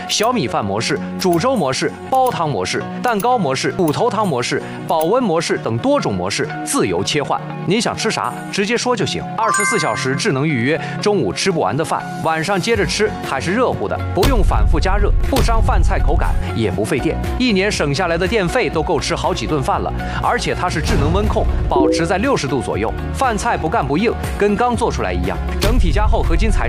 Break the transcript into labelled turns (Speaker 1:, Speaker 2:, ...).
Speaker 1: 小米饭模式、煮粥模式、煲汤模式、蛋糕模式、骨头汤模式、保温模式等多种模式自由切换。您想吃啥，直接说就行。24小时智能预约，中午吃不完的饭，晚上接着吃还是热乎的，不用反复加热，不伤饭菜口感，也不费电。1年省下来的电费都够吃好几顿饭了。而且它是智能温控，保持在60度左右，饭菜不干不硬，跟刚做出来一样。整体加厚合金材质。